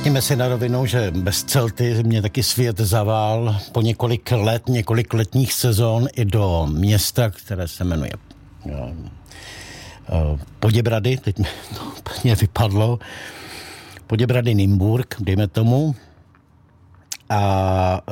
řekněme si na rovinu, že bez Celty mě taky svět zavál po několik letních sezon i do města, které se jmenuje Poděbrady, teď mi to úplně vypadlo, Poděbrady Nymburk, dejme tomu. A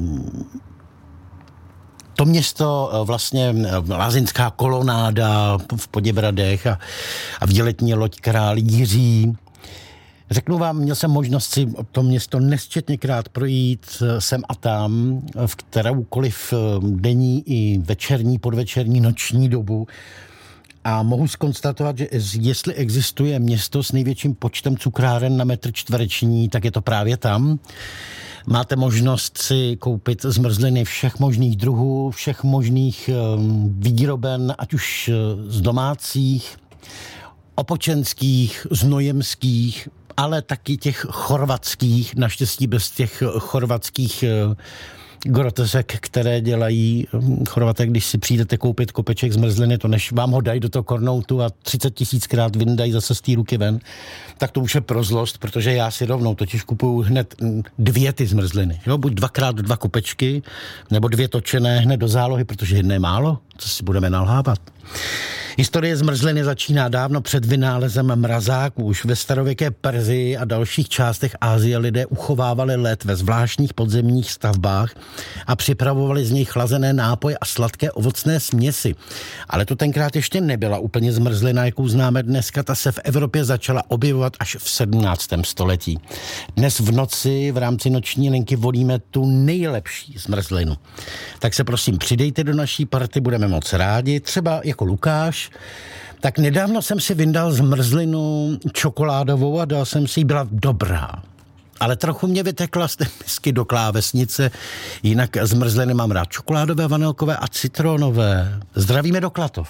to město vlastně lázeňská kolonáda v Poděbradech a výletní loď Král Jiří. Řeknu vám, měl jsem možnost si to město nesčetněkrát projít sem a tam v kteroukoliv denní i večerní, podvečerní, noční dobu. A mohu zkonstatovat, že jestli existuje město s největším počtem cukráren na metr čtvereční, tak je to právě tam. Máte možnost si koupit zmrzliny všech možných druhů, všech možných výroben, ať už z domácích, opočenských, znojemských, ale taky těch chorvatských, naštěstí bez těch chorvatských grotesek, které dělají Chorvaté, když si přijdete koupit kopeček zmrzliny, to než vám ho dají do toho kornoutu a 30 000krát vyndají zase z té ruky ven, tak to už je pro zlost, protože já si rovnou totiž kupuju hned 2 ty zmrzliny. Jo? Buď 2x2 kopečky, nebo 2 točené hned do zálohy, protože jedné je málo, co si budeme nalhávat. Historie zmrzliny začíná dávno před vynálezem mrazáků. Už ve starověké Persii a dalších částech Asie lidé uchovávali led ve zvláštních podzemních stavbách a připravovali z něj chlazené nápoje a sladké ovocné směsi. Ale to tenkrát ještě nebyla úplně zmrzlina, jakou známe dneska. Ta se v Evropě začala objevovat až v 17. století. Dnes v noci v rámci noční linky volíme tu nejlepší zmrzlinu. Tak se prosím přidejte do naší party, budeme moc rádi. Třeba jako Lukáš. Tak nedávno jsem si vyndal zmrzlinu čokoládovou a dal jsem si ji, byla dobrá. Ale trochu mě vytekla z té misky do klávesnice. Jinak zmrzliny mám rád čokoládové, vanilkové a citronové. Zdravíme do Klatov.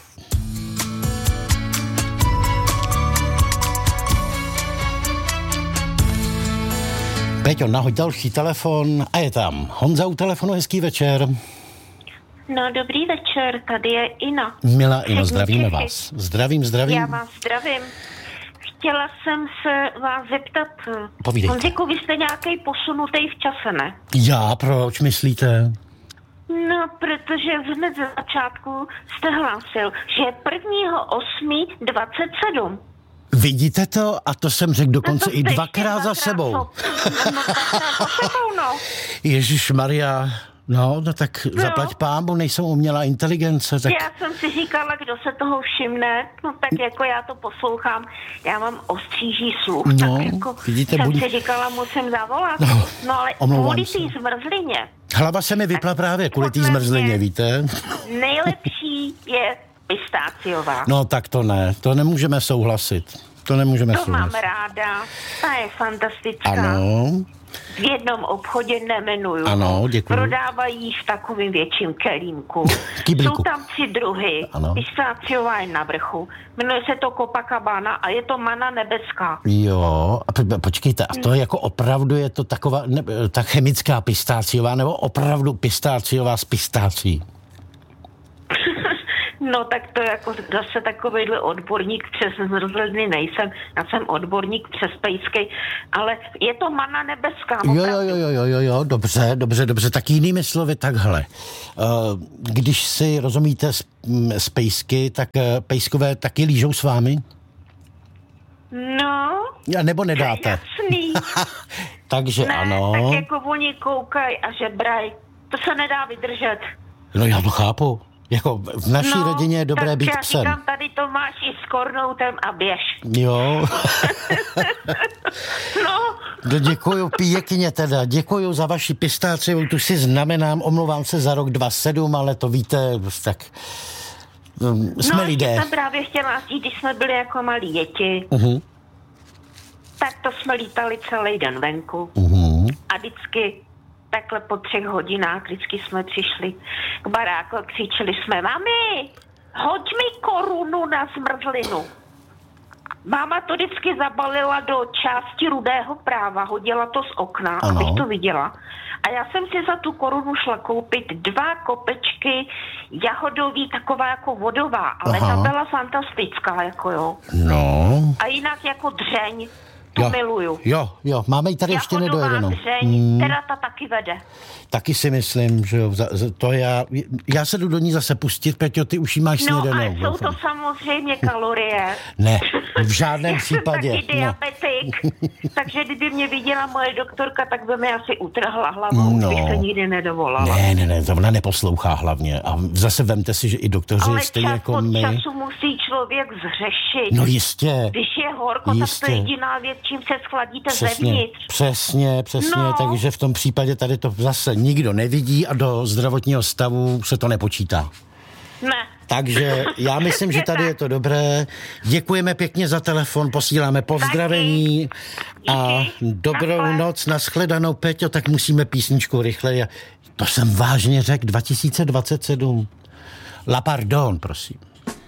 Peťo, nahoď další telefon a je tam. Honza u telefonu, hezký večer. No, dobrý večer, tady je Ina. Milá Ino, zdravíme vás. Zdravím. Já vás zdravím. Chtěla jsem se vás zeptat. Povídejte. Honziku, vy jste nějaký posunutý v čase, ne? Já, proč myslíte? No, protože hned ze začátku jste hlásil, že 1.8.27. Vidíte to? A to jsem řekl dokonce i 2krát za sebou. No, no. Ježišmarja. No tak zaplať pámbu, nejsou umělá inteligence. Tak... Já jsem si říkala, kdo se toho všimne, no tak jako já to poslouchám, já mám ostříží sluch, no, tak jako vidíte, jsem si říkala, musím zavolat. No ale kvůli té zmrzlině. Hlava se mi vypla právě kvůli té zmrzlině, víte? Nejlepší je pistáciová. No tak to ne, to nemůžeme souhlasit. To mám ráda, ta je fantastická. Ano. V jednom obchodě nemenuju. Ano, děkuji. Prodávají v takovým větším kelímku. Jsou tam 3 druhy. Pistáciová je na vrchu. Jmenuje se to Copacabana a je to mana nebeská. Jo, a počkejte, a to jako opravdu je to taková, ta chemická pistáciová, nebo opravdu pistáciová z pistácií? No tak to jako zase takovýhle odborník přes zmrzliny nejsem. Já jsem odborník přes pejsky, ale je to mana nebeská. Jo, dobře. Tak jinými slovy takhle. Když si rozumíte z pejsky, tak pejskové taky lížou s vámi? No. Nebo nedáte? Jasný. Takže ne, ano. Tak jako oni koukají a žebraj. To se nedá vydržet. No já to chápu. Jako v naší rodině je dobré být psem. Já říkám, tady to máš i s kornoutem a běž. Jo. No. Děkuju pěkně teda. Děkuju za vaši pistáciovou, tu si znamenám, omlouvám se za rok 27, ale to víte, tak jsme lidé. No, jsem právě chtěla říct, když jsme byli jako malí děti, tak to jsme lítali celý den venku. A vždycky takhle po 3 hodinách vždycky jsme přišli k baráku a křičeli jsme, mami, hoď mi korunu na zmrzlinu. Máma to vždycky zabalila do části Rudého práva, hodila to z okna, abych to viděla. A já jsem si za tu korunu šla koupit 2 kopečky jahodový, taková jako vodová, ale ta byla fantastická, jako jo. No. A jinak jako dřeň. To miluju. Jo, máme ji tady ještě nedojedenou. Teda ta taky vede. Taky si myslím, že jo, to já se jdu do ní zase pustit, Peťo, ty už jí máš snědenou. No, ale jsou to samozřejmě kalorie. Ne, v žádném případě. Taky diabetik. Takže kdyby mě viděla moje doktorka, tak by mi asi utrhla hlavu, bych se nikdy nedovolala. Ne, to ona neposlouchá hlavně. A zase vemte si, že i doktoři stejně jako my. Ale čas musí člověk zřešit. No jistě. Když je horko, tak to je jediná věc, čím se schladíte zevnitř. Přesně, takže v tom případě tady to zase nikdo nevidí a do zdravotního stavu se to nepočítá. Ne. Takže já myslím, že tady je to dobré. Děkujeme pěkně za telefon, posíláme pozdravení a dobrou noc, nashledanou, Peťo, tak musíme písničku rychleji. To jsem vážně řekl, 2027. La pardon, prosím.